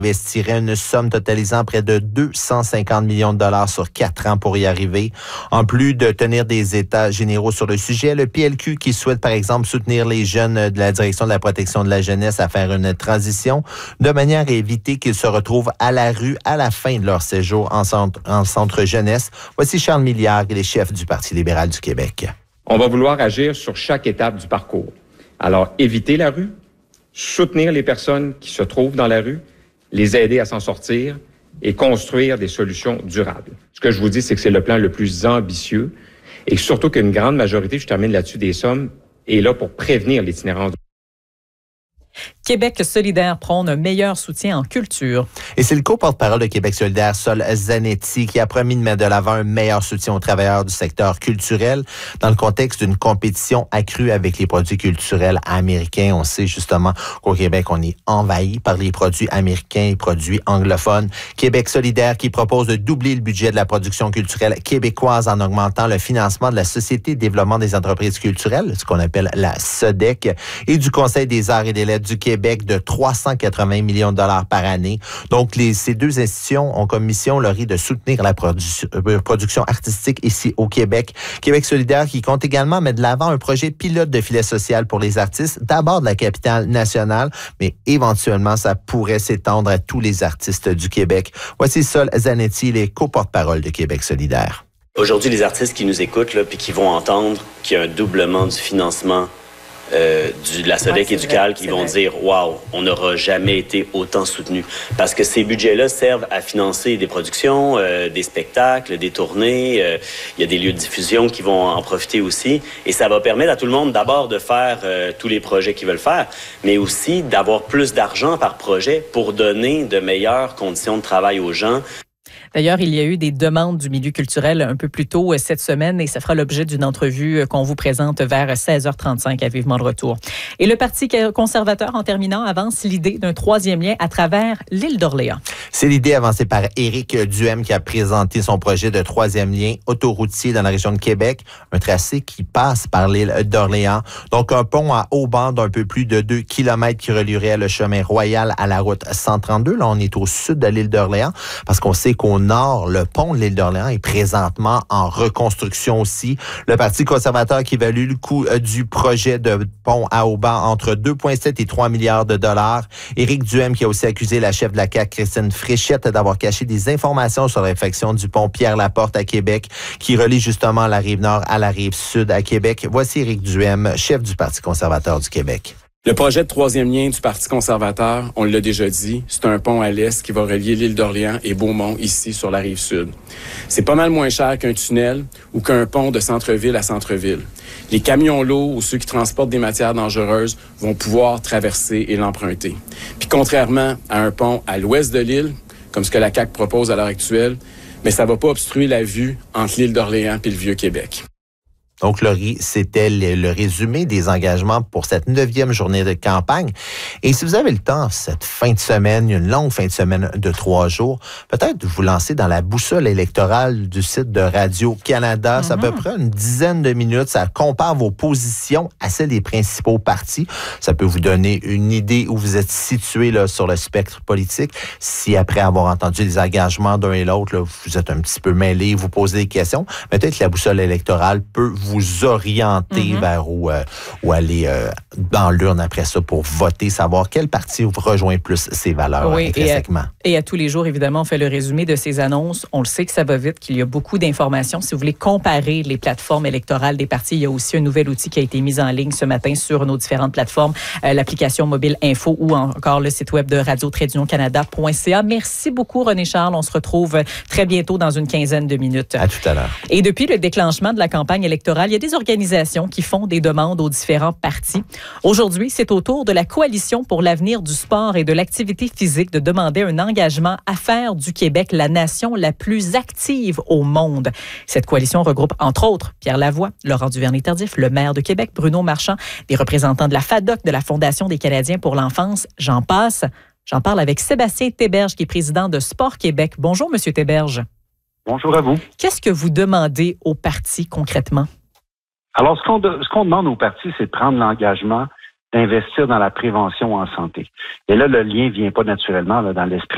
investirait une somme totalisant près de 250 millions de dollars sur 4 ans pour y arriver. En plus de tenir des états généraux sur le sujet, le PLQ qui souhaite par exemple soutenir les jeunes de la direction de la protection de la jeunesse à faire une transition de manière à éviter qu'ils se retrouvent à la rue à la fin de leur séjour en centre jeunesse. Voici Charles Milliard, le chef du Parti libéral du Québec. On va vouloir agir sur chaque étape du parcours. Alors, éviter la rue, soutenir les personnes qui se trouvent dans la rue, les aider à s'en sortir et construire des solutions durables. Ce que je vous dis, c'est que c'est le plan le plus ambitieux et surtout qu'une grande majorité, je termine là-dessus, des sommes est là pour prévenir l'itinérance. Québec solidaire prône un meilleur soutien en culture. Et c'est le co-porte-parole de Québec solidaire, Sol Zanetti, qui a promis de mettre de l'avant un meilleur soutien aux travailleurs du secteur culturel dans le contexte d'une compétition accrue avec les produits culturels américains. On sait justement qu'au Québec, on est envahi par les produits américains et produits anglophones. Québec solidaire qui propose de doubler le budget de la production culturelle québécoise en augmentant le financement de la Société de développement des entreprises culturelles, ce qu'on appelle la SODEC, et du Conseil des arts et des lettres du Québec de 380 millions de dollars par année. Donc, ces deux institutions ont comme mission, Laurie, de soutenir la production artistique ici au Québec. Québec solidaire qui compte également mettre de l'avant un projet pilote de filet social pour les artistes, d'abord de la capitale nationale, mais éventuellement, ça pourrait s'étendre à tous les artistes du Québec. Voici Sol Zanetti, les co-porte-parole de Québec solidaire. Aujourd'hui, les artistes qui nous écoutent là, puis qui vont entendre qu'il y a un doublement du financement de la SODEC et du CAL qui vont dire « Wow, on n'aura jamais été autant soutenu ». Parce que ces budgets-là servent à financer des productions, des spectacles, des tournées. Il y a des lieux de diffusion qui vont en profiter aussi. Et ça va permettre à tout le monde d'abord de faire tous les projets qu'ils veulent faire, mais aussi d'avoir plus d'argent par projet pour donner de meilleures conditions de travail aux gens. D'ailleurs, il y a eu des demandes du milieu culturel un peu plus tôt cette semaine et ça fera l'objet d'une entrevue qu'on vous présente vers 16h35 à Vivement de retour. Et le Parti conservateur, en terminant, avance l'idée d'un troisième lien à travers l'île d'Orléans. C'est l'idée avancée par Éric Duhem qui a présenté son projet de troisième lien autoroutier dans la région de Québec, un tracé qui passe par l'île d'Orléans. Donc, un pont à haut banc d'un peu plus de 2 km qui relierait le chemin royal à la route 132. Là, on est au sud de l'île d'Orléans parce qu'on sait qu'au nord, le pont de l'île d'Orléans est présentement en reconstruction aussi. Le Parti conservateur qui évalue le coût du projet de pont à haut banc entre 2,7 et 3 milliards de dollars. Éric Duhem qui a aussi accusé la chef de la CAQ, Christine Fréchette, d'avoir caché des informations sur l'infection du pont Pierre-Laporte à Québec qui relie justement la rive nord à la rive sud à Québec. Voici Éric Duhem, chef du Parti conservateur du Québec. Le projet de troisième lien du Parti conservateur, on l'a déjà dit, c'est un pont à l'est qui va relier l'île d'Orléans et Beaumont, ici, sur la rive sud. C'est pas mal moins cher qu'un tunnel ou qu'un pont de centre-ville à centre-ville. Les camions lourds ou ceux qui transportent des matières dangereuses vont pouvoir traverser et l'emprunter. Puis contrairement à un pont à l'ouest de l'île, comme ce que la CAQ propose à l'heure actuelle, mais ça va pas obstruer la vue entre l'île d'Orléans et le Vieux-Québec. Donc, Laurie, c'était le résumé des engagements pour cette 9e journée de campagne. Et si vous avez le temps, cette fin de semaine, une longue fin de semaine de 3 jours, peut-être vous lancer dans la boussole électorale du site de Radio-Canada. C'est à peu près une dizaine de minutes. Ça compare vos positions à celles des principaux partis. Ça peut vous donner une idée où vous êtes situé là, sur le spectre politique. Si après avoir entendu les engagements d'un et l'autre, là, vous êtes un petit peu mêlé, vous posez des questions, peut-être que la boussole électorale peut vous orienter vers où aller dans l'urne après ça pour voter, savoir quel parti vous rejoint plus ses valeurs intrinsèquement. Et à tous les jours, évidemment, on fait le résumé de ces annonces. On le sait que ça va vite, qu'il y a beaucoup d'informations. Si vous voulez comparer les plateformes électorales des partis, il y a aussi un nouvel outil qui a été mis en ligne ce matin sur nos différentes plateformes, l'application mobile Info ou encore le site web de radio-canada.ca. Merci beaucoup, René Charles. On se retrouve très bientôt dans une quinzaine de minutes. À tout à l'heure. Et depuis le déclenchement de la campagne électorale, il y a des organisations qui font des demandes aux différents partis. Aujourd'hui, c'est au tour de la Coalition pour l'avenir du sport et de l'activité physique de demander un engagement à faire du Québec la nation la plus active au monde. Cette coalition regroupe, entre autres, Pierre Lavoie, Laurent Duvernay-Tardif, le maire de Québec, Bruno Marchand, des représentants de la FADOC, de la Fondation des Canadiens pour l'enfance, j'en passe. J'en parle avec Sébastien Théberge, qui est président de Sport Québec. Bonjour, Monsieur Théberge. Bonjour à vous. Qu'est-ce que vous demandez aux partis concrètement? Alors, ce qu'on demande aux partis, c'est de prendre l'engagement d'investir dans la prévention en santé. Et là, le lien vient pas naturellement là, dans l'esprit